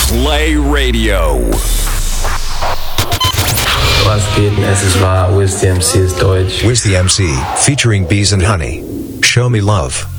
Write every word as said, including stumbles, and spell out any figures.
Play Radio. Was geht? Es ist wahr, Wiz the M C ist deutsch. Wiz the M C, featuring Bees and Honey. Show me love.